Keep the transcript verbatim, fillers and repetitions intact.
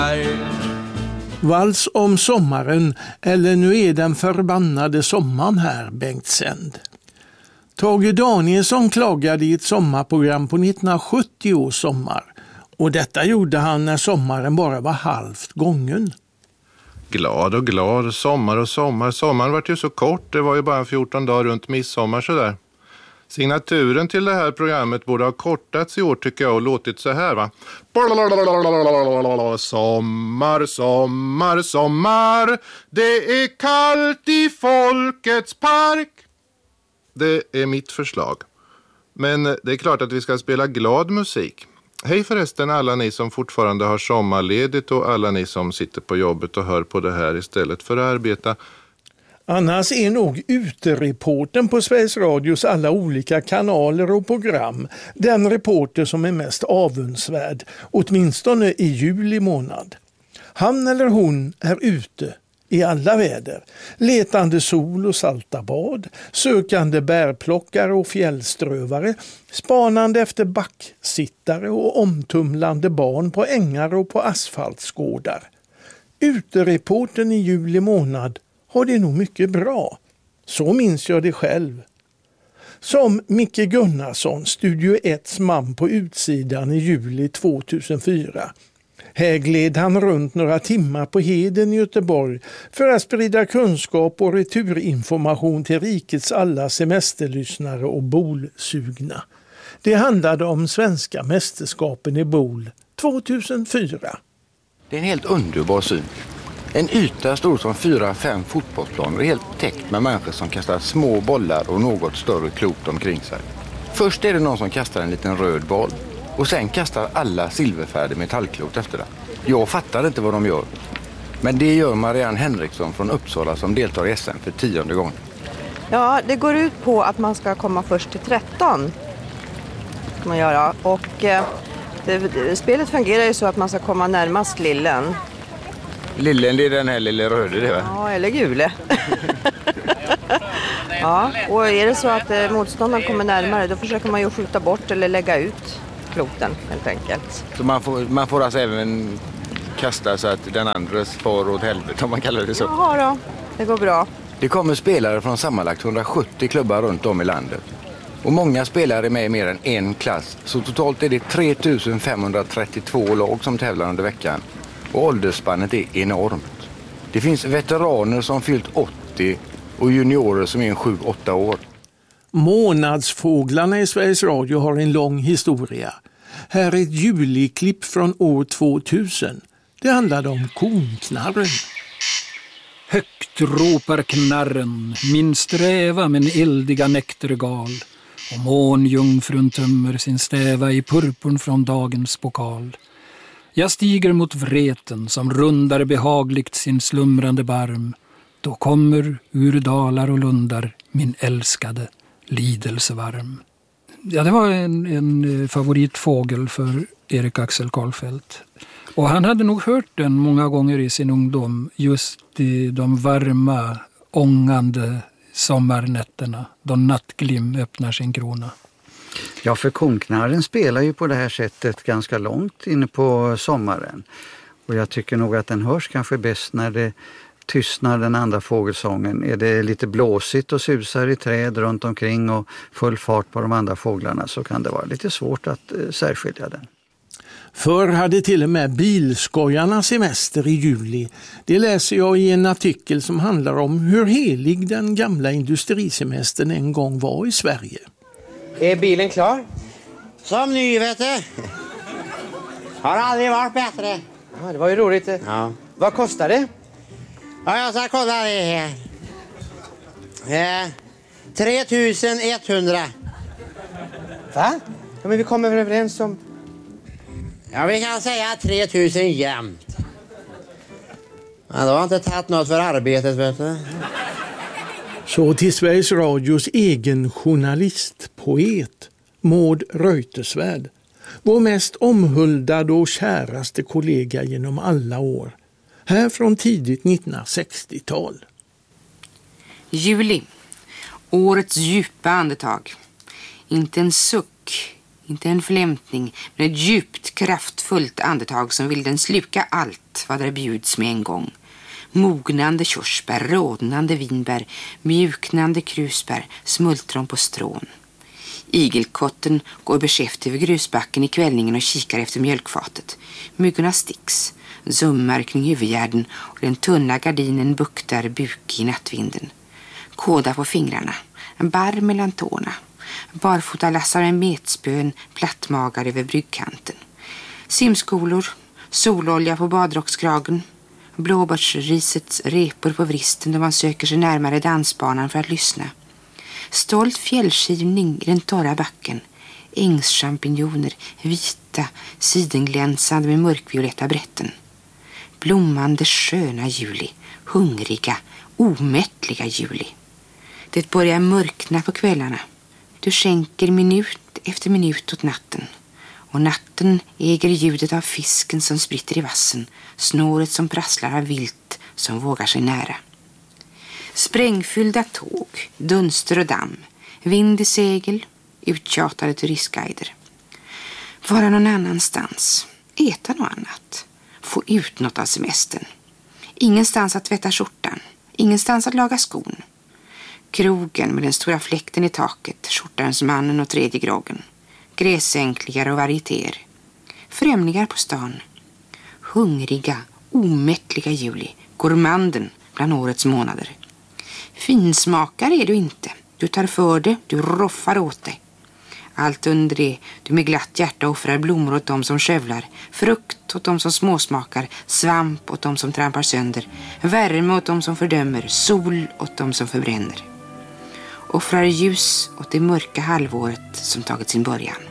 Vals om sommaren, eller nu är den förbannade sommaren här, Bengt Sänd. Tage Danielsson klagade i ett sommarprogram på nittonhundrasjuttio års sommar. Och detta gjorde han när sommaren bara var halvt gången. Glad och glad, sommar och sommar. Sommaren var ju så kort, det var ju bara fjorton dagar runt midsommar sådär. Signaturen till det här programmet borde ha kortats i år tycker jag och låtit så här va. Sommar, sommar, sommar. Det är kallt i folkets park. Det är mitt förslag. Men det är klart att vi ska spela glad musik. Hej förresten alla ni som fortfarande har sommarledigt och alla ni som sitter på jobbet och hör på det här istället för att arbeta. Annars är nog utereporten på Sveriges Radios alla olika kanaler och program den reporter som är mest avundsvärd, åtminstone i juli månad. Han eller hon är ute i alla väder, letande sol och salta bad, sökande bärplockare och fjällströvare, spanande efter backsittare och omtumlande barn på ängar och på asfaltskådar. Utereporten i juli månad har det nog mycket bra. Så minns jag det själv. Som Micke Gunnarsson, Studio etts man på utsidan i juli tvåtusenfyra. Här gled han runt några timmar på Heden i Göteborg för att sprida kunskap och returinformation till rikets alla semesterlyssnare och bolsugna. Det handlade om svenska mästerskapen i bol tvåtusenfyra. Det är en helt underbar syn. En yta stor som fyra, fem fotbollsplaner är helt täckt med människor som kastar små bollar och något större klot omkring sig. Först är det någon som kastar en liten röd boll och sen kastar alla silverfärdig metallklot efter det. Jag fattar inte vad de gör. Men det gör Marianne Henriksson från Uppsala som deltar i S M för tionde gången. Ja, det går ut på att man ska komma först till tretton. Ska man göra. Och eh, det, spelet fungerar ju så att man ska komma närmast lillen. Lillen, det är den här lilla röde det va? Ja, eller gule. Ja, och är det så att eh, motståndaren kommer närmare då försöker man ju skjuta bort eller lägga ut kloten helt enkelt. Så man får, man får alltså även kasta så att den andres far åt helvete om man kallar det så? Ja då, det går bra. Det kommer spelare från sammanlagt hundrasjuttio klubbar runt om i landet. Och många spelare är med i mer än en klass. Så totalt är det tre tusen femhundratrettiotvå lag som tävlar under veckan. Och åldersspannet är enormt. Det finns veteraner som fyllt åttio och juniorer som är sju åtta år. Månadsfåglarna i Sveriges Radio har en lång historia. Här är ett juliklipp från år tvåtusen. Det handlade om konknarren. Högt ropar knarren, min sträva men eldiga nektergal. Och månjungfrun tömmer sin stäva i purpurn från dagens pokal. Jag stiger mot vreten som rundar behagligt sin slumrande barm. Då kommer ur dalar och lundar min älskade lidelsevarm. Ja, det var en, en favoritfågel för Erik Axel Karlfeldt. Och han hade nog hört den många gånger i sin ungdom, just i de varma, ångande sommarnätterna då nattglim öppnar sin krona. Ja, för konknarren spelar ju på det här sättet ganska långt inne på sommaren. Och jag tycker nog att den hörs kanske bäst när det tystnar den andra fågelsången. Är det lite blåsigt och susar i träd runt omkring och full fart på de andra fåglarna så kan det vara lite svårt att eh, särskilja den. Förr hade till och med bilskojarna semester i juli. Det läser jag i en artikel som handlar om hur helig den gamla industrisemestern en gång var i Sverige. Är bilen klar? Som ny, vet du. Har aldrig varit bättre. Ja, det var ju roligt. Ja. Vad kostar det? Ja, jag ska kolla det här. Eh, tre tusen etthundra. Va? Ja, men vi kommer väl överens om... Ja, vi kan säga tre tusen jämnt. Ja, då har inte tagit något för arbetet, vet du. Så till Sveriges Radios egen journalist, poet, Maud Reuterswärd. Vår mest omhuldade och käraste kollega genom alla år. Här från tidigt nittonhundrasextiotal. Juli. Årets djupa andetag. Inte en suck, Inte en flämtning, men ett djupt, kraftfullt andetag som vill den sluka allt vad det bjuds med en gång. Mognande körsbär, rådnande vinbär, mjuknande krusbär, smultron på strån. Igelkotten går beskäft över grusbacken i kvällningen och kikar efter mjölkfatet. Myggorna sticks, zummar kring huvudgärden och den tunna gardinen buktar buk i nattvinden. Kåda på fingrarna, en barr mellan tårna. Barfota lassar en metspön plattmagar över bryggkanten. Simskolor, sololja på badrockskragen, blåbärsrisets repor på vristen då man söker sig närmare dansbanan för att lyssna. Stolt fjällskivning i den torra backen, ängschampinjoner, vita, sidenglänsande med mörkvioletta brätten. Blommande sköna juli, hungriga, omättliga juli. Det börjar mörkna på kvällarna. Du skänker minut efter minut åt natten. Och natten äger ljudet av fisken som spritter i vassen, snåret som prasslar av vilt som vågar sig nära. Sprängfyllda tåg, dunster och damm, vind i segel, uttjatade turistguider. Vara någon annanstans, äta något annat, få ut något av semestern. Ingenstans att tvätta skjortan, ingenstans att laga skon. Krogen med den stora fläkten i taket, skjortans mannen och tredje groggen. Gräsänklingar och varietéer. Främlingar på stan. Hungriga, omättliga juli, gourmanden bland årets månader. Finsmakare är du inte. Du tar för det, du roffar åt dig. Allt under det, du med glatt hjärta offrar blommor åt dem som skövlar, frukt åt dem som småsmakar, svamp åt dem som trampar sönder, värme åt dem som fördömer, sol åt dem som förbränner. Offrar ljus åt det mörka halvåret som tagit sin början.